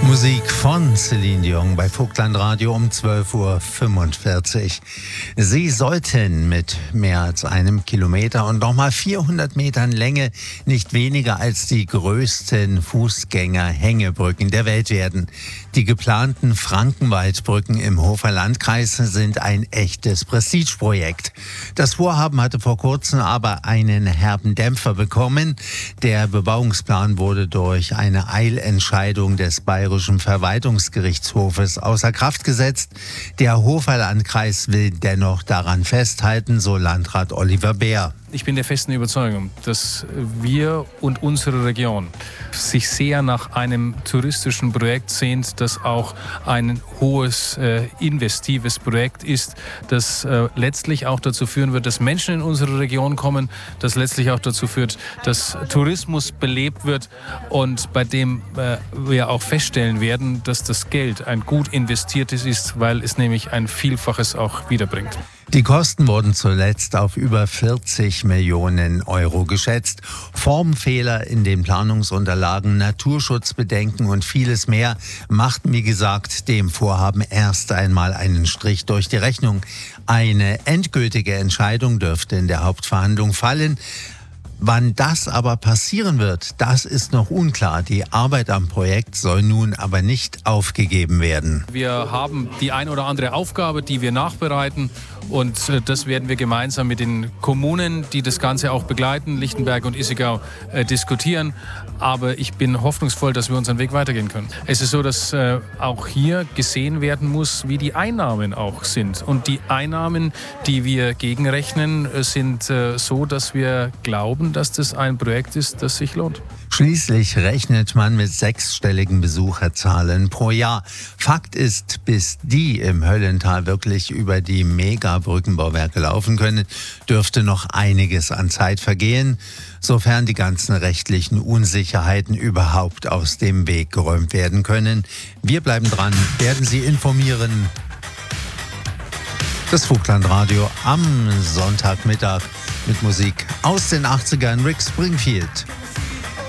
Musik von Celine Dion bei Vogtland-Radio um 12:45 Uhr. Sie sollten mit mehr als einem Kilometer und nochmal 400 Metern Länge nicht weniger als die größten Fußgänger-Hängebrücken der Welt werden. Die geplanten Frankenwaldbrücken im Hofer Landkreis sind ein echtes Prestigeprojekt. Das Vorhaben hatte vor kurzem aber einen herben Dämpfer bekommen. Der Bebauungsplan wurde durch eine Eilentscheidung des Bayerischen Verwaltungsgerichtshofes außer Kraft gesetzt. Der Hofer Landkreis will dennoch daran festhalten, so Landrat Oliver Beer. Ich bin der festen Überzeugung, dass wir und unsere Region sich sehr nach einem touristischen Projekt sehnt, das auch ein hohes investives Projekt ist, das letztlich auch dazu führen wird, dass Menschen in unsere Region kommen, das letztlich auch dazu führt, dass Tourismus belebt wird und bei dem wir auch feststellen werden, dass das Geld ein gut investiertes ist, weil es nämlich ein Vielfaches auch wiederbringt. Die Kosten wurden zuletzt auf über 40 Millionen Euro geschätzt. Formfehler in den Planungsunterlagen, Naturschutzbedenken und vieles mehr machten, wie gesagt, dem Vorhaben erst einmal einen Strich durch die Rechnung. Eine endgültige Entscheidung dürfte in der Hauptverhandlung fallen. Wann das aber passieren wird, das ist noch unklar. Die Arbeit am Projekt soll nun aber nicht aufgegeben werden. Wir haben die ein oder andere Aufgabe, die wir nachbereiten und das werden wir gemeinsam mit den Kommunen, die das Ganze auch begleiten, Lichtenberg und Issigau, diskutieren. Aber ich bin hoffnungsvoll, dass wir unseren Weg weitergehen können. Es ist so, dass auch hier gesehen werden muss, wie die Einnahmen auch sind. Und die Einnahmen, die wir gegenrechnen, sind so, dass wir glauben, dass das ein Projekt ist, das sich lohnt. Schließlich rechnet man mit 6-stelligen Besucherzahlen pro Jahr. Fakt ist, bis die im Höllental wirklich über die Mega-Brückenbauwerke laufen können, dürfte noch einiges an Zeit vergehen, sofern die ganzen rechtlichen Unsicherheiten überhaupt aus dem Weg geräumt werden können. Wir bleiben dran, werden Sie informieren. Das Vogtland-Radio am Sonntagmittag mit Musik aus den 80ern, Rick Springfield.